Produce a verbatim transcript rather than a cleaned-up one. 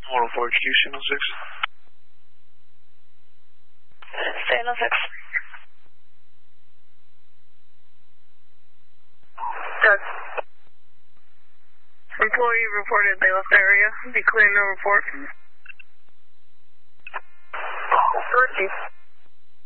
one oh four execution oh six. Stay in oh six. Doug. Employee reported they left the area. Be clear, no report. Thirty.